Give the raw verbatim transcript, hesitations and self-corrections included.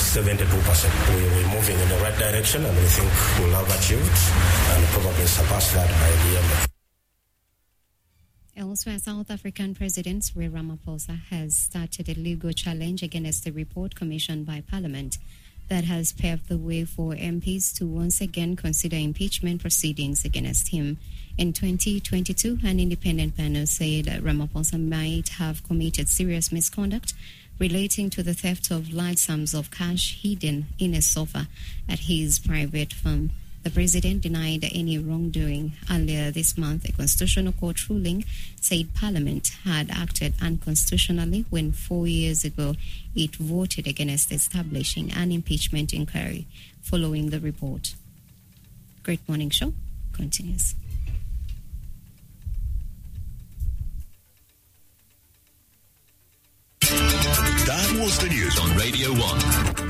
seventy-two percent. We, we're moving in the right direction, and we think we'll have achieved and probably surpass that by the end of. Elsewhere, South African President Cyril Ramaphosa has started a legal challenge against the report commissioned by Parliament that has paved the way for M Ps to once again consider impeachment proceedings against him. In twenty twenty-two, an independent panel said Ramaphosa might have committed serious misconduct relating to the theft of large sums of cash hidden in a sofa at his private firm. The president denied any wrongdoing. Earlier this month, a constitutional court ruling said Parliament had acted unconstitutionally when four years ago it voted against establishing an impeachment inquiry following the report. Great Morning Show continues. That was the news on Radio one.